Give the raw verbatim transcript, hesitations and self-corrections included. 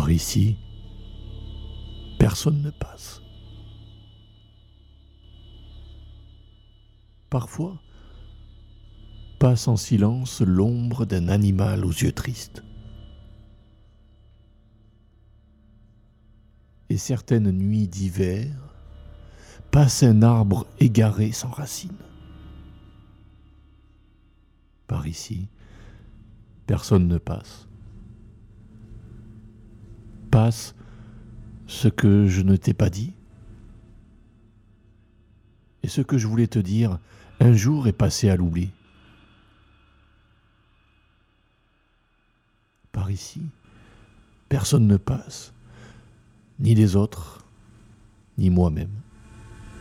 Par ici, personne ne passe. Parfois, passe en silence l'ombre d'un animal aux yeux tristes. Et certaines nuits d'hiver, passe un arbre égaré sans racines. Par ici, personne ne passe. Passe ce que je ne t'ai pas dit. Et ce que je voulais te dire, un jour est passé à l'oubli. Par ici, personne ne passe, ni les autres, ni moi-même.